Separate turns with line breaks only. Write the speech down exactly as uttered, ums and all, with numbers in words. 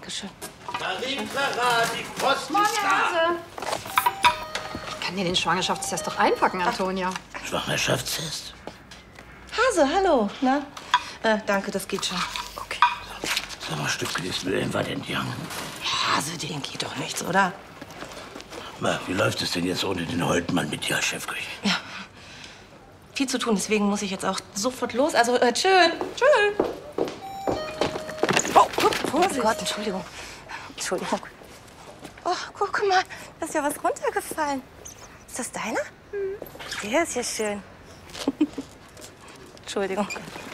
Dankeschön.
Tarifverrat, die Post
Morgen,
ist da.
Hase. Ich kann dir den Schwangerschaftstest doch einpacken, Antonia.
Schwangerschaftstest?
Hase, hallo. Na? Äh, danke, das geht schon.
Okay.
Sag mal, Stücke, das Willen war denn Young?
Hase, den geht doch nichts, oder?
Na, wie läuft es denn jetzt ohne den Holtmann mit dir, Chefköchin?
Ja. Viel zu tun, deswegen muss ich jetzt auch sofort los. Also, äh, tschö. Tschö. Oh, guck, Vorsicht. Oh Gott, Entschuldigung. Entschuldigung. Oh, guck mal, da ist ja was runtergefallen. Ist das deiner? Mhm. Der ist ja schön. Entschuldigung.